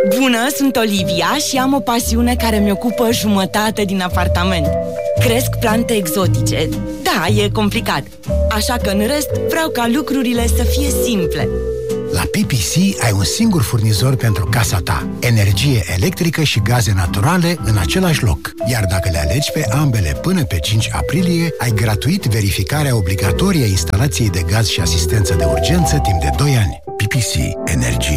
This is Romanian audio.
Bună, sunt Olivia și am o pasiune care mi-ocupă jumătate din apartament. Cresc plante exotice. Da, e complicat. Așa că în rest vreau ca lucrurile să fie simple. La PPC ai un singur furnizor pentru casa ta. Energie electrică și gaze naturale în același loc. Iar dacă le alegi pe ambele până pe 5 aprilie, ai gratuit verificarea obligatorie a instalației de gaz și asistență de urgență timp de 2 ani. PPC. Energie